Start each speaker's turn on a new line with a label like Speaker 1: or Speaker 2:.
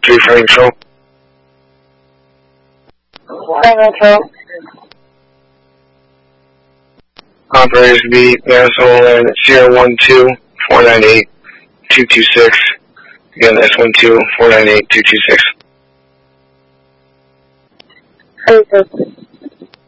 Speaker 1: 3 for control.
Speaker 2: Control.
Speaker 1: Operators be Marisol at 012-498-226. Again, that's 12498-226.